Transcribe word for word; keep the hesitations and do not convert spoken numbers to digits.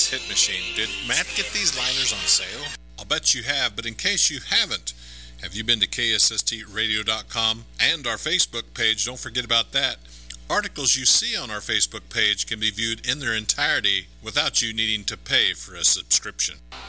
Liners Hit Machine. Did Matt get these liners on sale? I'll bet you have, but in case you haven't, have you been to K S S T radio dot com and our Facebook page? Don't forget about that. Articles you see on our Facebook page can be viewed in their entirety without you needing to pay for a subscription.